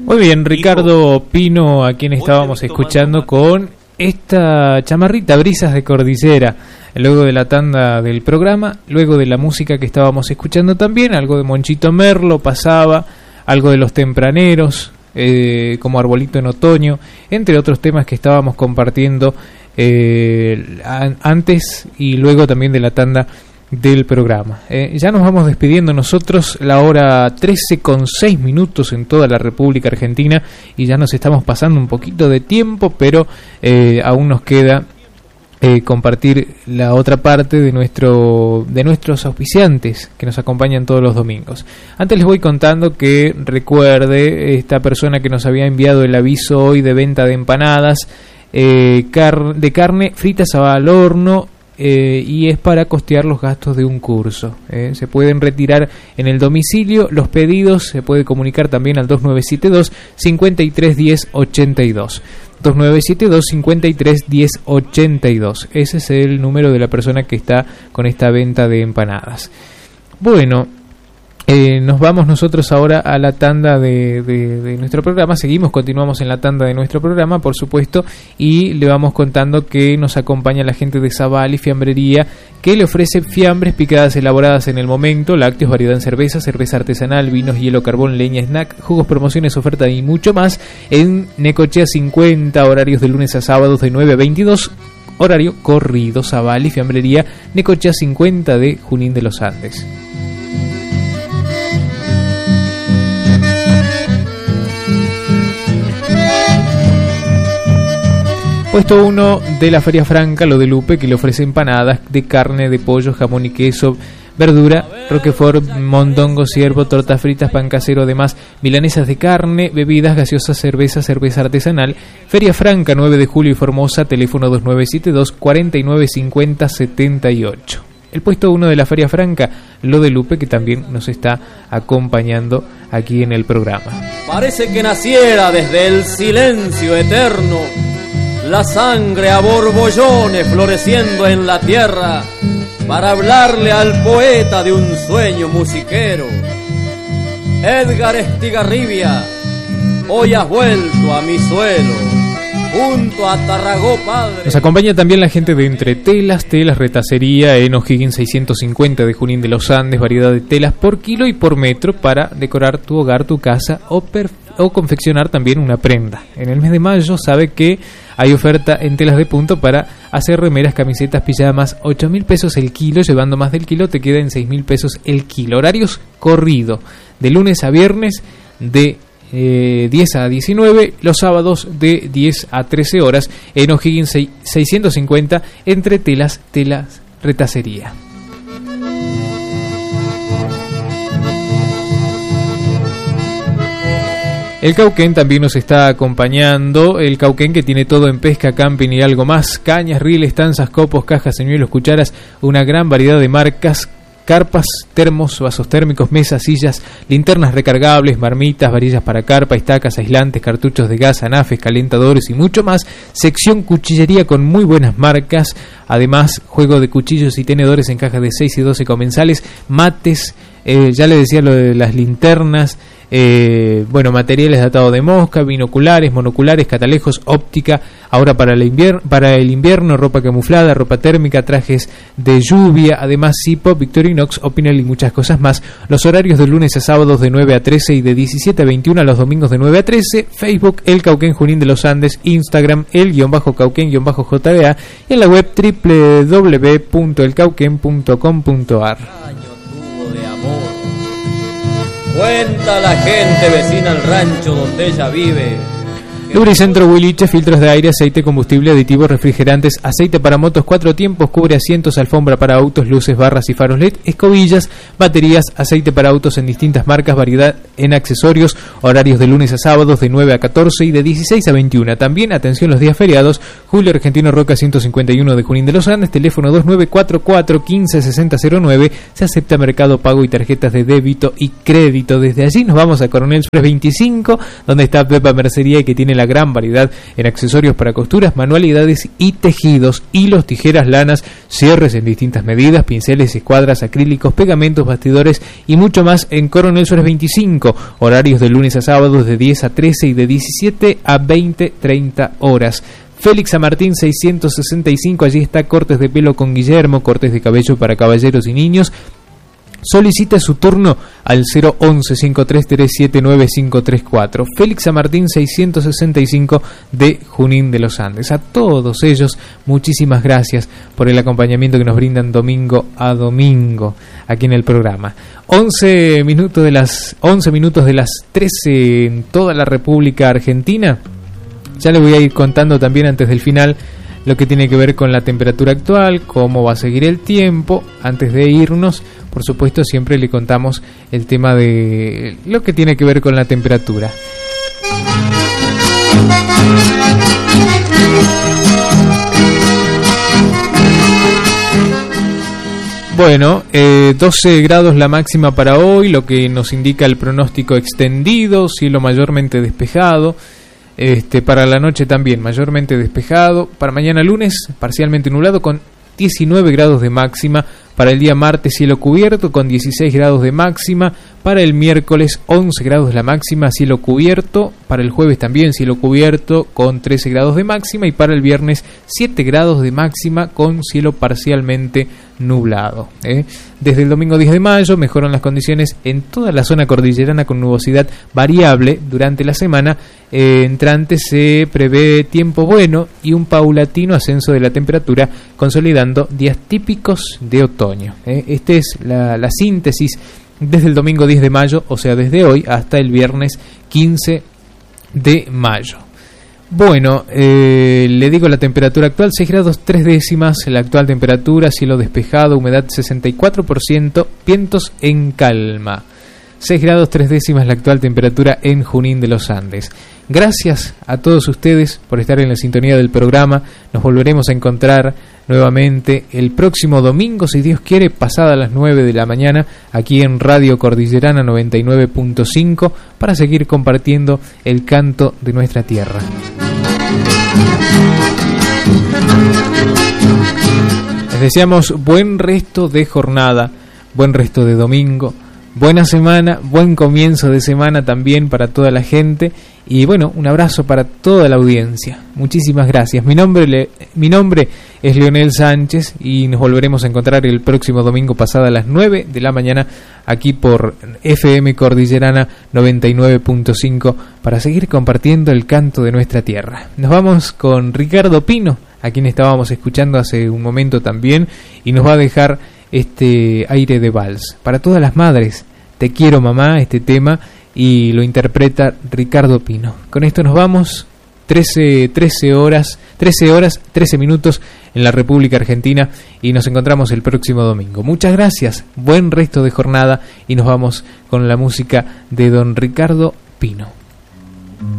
Muy bien, Ricardo Pino, a quien estábamos escuchando con esta chamarrita, Brisas de Cordillera, luego de la tanda del programa, luego de la música que estábamos escuchando también, algo de Monchito Merlo pasaba, algo de Los Tempraneros, como Arbolito en Otoño, entre otros temas que estábamos compartiendo antes y luego también de la tanda del programa. Ya nos vamos despidiendo nosotros, la hora 13:06 en toda la República Argentina, y ya nos estamos pasando un poquito de tiempo, pero aún nos queda compartir la otra parte de nuestros auspiciantes que nos acompañan todos los domingos. Antes les voy contando que recuerde esta persona que nos había enviado el aviso hoy de venta de empanadas de carne fritas al horno, y es para costear los gastos de un curso. Se pueden retirar en el domicilio. Los pedidos se puede comunicar también al 2972 531082. 2972-531082. Ese es el número de la persona que está con esta venta de empanadas. Bueno, nos vamos nosotros ahora a la tanda de nuestro programa. Continuamos en la tanda de nuestro programa, por supuesto, y le vamos contando que nos acompaña la gente de Zabali Fiambrería, que le ofrece fiambres picadas elaboradas en el momento, lácteos, variedad en cerveza artesanal, vinos, hielo, carbón, leña, snack, jugos, promociones, oferta y mucho más en Necochea 50, horarios de lunes a sábados de 9 a 22, horario corrido. Zabali Fiambrería, Necochea 50 de Junín de los Andes. Puesto 1 de la Feria Franca, Lo de Lupe, que le ofrece empanadas de carne, de pollo, jamón y queso, verdura, roquefort, mondongo, ciervo, tortas fritas, pan casero, además milanesas de carne, bebidas, gaseosas, cerveza artesanal. Feria Franca, 9 de julio y Formosa, teléfono 2972 4950 78. El puesto 1 de la Feria Franca, Lo de Lupe, que también nos está acompañando aquí en el programa. Parece que naciera desde el silencio eterno la sangre a borbollones floreciendo en la tierra para hablarle al poeta de un sueño musiquero. Edgar Estigarribia, hoy has vuelto a mi suelo, junto a Tarragó Padre. Nos acompaña también la gente de Entre Telas Retacería en O'Higgins 650 de Junín de los Andes, variedad de telas por kilo y por metro para decorar tu hogar, tu casa o confeccionar también una prenda. En el mes de mayo sabe que hay oferta en telas de punto para hacer remeras, camisetas, pijamas, 8.000 pesos el kilo, llevando más del kilo te queda en 6.000 pesos el kilo. Horarios corrido, de lunes a viernes de 10 a 19, los sábados de 10 a 13 horas en O'Higgins 650 Entre Telas Retacería. El Cauquén también nos está acompañando, el Cauquén que tiene todo en pesca, camping y algo más, cañas, rieles, tanzas, copos, cajas, señuelos, cucharas, una gran variedad de marcas, carpas, termos, vasos térmicos, mesas, sillas, linternas recargables, marmitas, varillas para carpa, estacas, aislantes, cartuchos de gas, anafes, calentadores y mucho más. Sección cuchillería con muy buenas marcas, además juego de cuchillos y tenedores en cajas de 6 y 12 comensales, mates, ya le decía lo de las linternas, materiales de atado de mosca, binoculares, monoculares, catalejos, óptica, ahora para el invierno, ropa camuflada, ropa térmica, trajes de lluvia, además Zippo, Victorinox, Opinel y muchas cosas más. Los horarios de lunes a sábados de 9 a 13 y de 17 a 21 a los domingos de 9 a 13, Facebook El Cauquén Junín de los Andes, Instagram el_Cauquén_JBA y en la web www.elcauquen.com.ar. Cuenta la gente vecina al rancho donde ella vive. Lubricentro Huiliche, filtros de aire, aceite, combustible, aditivos, refrigerantes, aceite para motos 4 tiempos, cubre asientos, alfombra para autos, luces, barras y faros LED, escobillas, baterías, aceite para autos en distintas marcas, variedad en accesorios, horarios de lunes a sábados de 9 a 14 y de 16 a 21. También atención los días feriados. Julio Argentino Roca 151 de Junín de los Andes, teléfono 2944-156009. Se acepta Mercado Pago y tarjetas de débito y crédito. Desde allí nos vamos a Coronel Suárez 25, donde está Pepa Mercería y que tiene la la gran variedad en accesorios para costuras, manualidades y tejidos, hilos, tijeras, lanas, cierres en distintas medidas, pinceles, escuadras, acrílicos, pegamentos, bastidores y mucho más en Coronel Suárez 25, horarios de lunes a sábados de 10 a 13 y de 17 a 20-30 horas. Félix San Martín 665, allí está cortes de pelo con Guillermo, cortes de cabello para caballeros y niños. Solicita su turno al 011-5337-9534. Félix San Martín 665 de Junín de los Andes. A todos ellos, muchísimas gracias por el acompañamiento que nos brindan domingo a domingo aquí en el programa. 11 minutos de las 13 en toda la República Argentina. Ya les voy a ir contando también antes del final lo que tiene que ver con la temperatura actual, cómo va a seguir el tiempo. Antes de irnos, por supuesto, siempre le contamos el tema de lo que tiene que ver con la temperatura. Bueno, 12 grados la máxima para hoy, lo que nos indica el pronóstico extendido, cielo mayormente despejado. Para la noche también mayormente despejado. Para mañana lunes parcialmente nublado con 19 grados de máxima. Para el día martes cielo cubierto con 16 grados de máxima. Para el miércoles 11 grados la máxima, cielo cubierto. Para el jueves también cielo cubierto con 13 grados de máxima. Y para el viernes 7 grados de máxima con cielo parcialmente nublado. Desde el domingo 10 de mayo mejoran las condiciones en toda la zona cordillerana con nubosidad variable. Durante la semana entrante se prevé tiempo bueno y un paulatino ascenso de la temperatura, consolidando días típicos de otoño. Esta es la síntesis desde el domingo 10 de mayo, o sea, desde hoy hasta el viernes 15 de mayo. Bueno, le digo la temperatura actual, 6 grados 3 décimas, la actual temperatura, cielo despejado, humedad 64%, vientos en calma. 6 grados 3 décimas la actual temperatura en Junín de los Andes. Gracias a todos ustedes por estar en la sintonía del programa. Nos volveremos a encontrar nuevamente el próximo domingo, si Dios quiere, pasada las 9 de la mañana, aquí en Radio Cordillerana 99.5, para seguir compartiendo el canto de nuestra tierra. Les deseamos buen resto de jornada, buen resto de domingo, buena semana, buen comienzo de semana también para toda la gente y bueno, un abrazo para toda la audiencia. Muchísimas gracias. Mi nombre es Leonel Sánchez y nos volveremos a encontrar el próximo domingo pasada a las 9 de la mañana aquí por FM Cordillerana 99.5 para seguir compartiendo el canto de nuestra tierra. Nos vamos con Ricardo Pino, a quien estábamos escuchando hace un momento también, y nos va a dejar este aire de vals. Para todas las madres, Te quiero mamá, este tema, y lo interpreta Ricardo Pino. Con esto nos vamos, 13 horas 13 minutos en la República Argentina, y nos encontramos el próximo domingo. Muchas gracias, buen resto de jornada, y nos vamos con la música de don Ricardo Pino.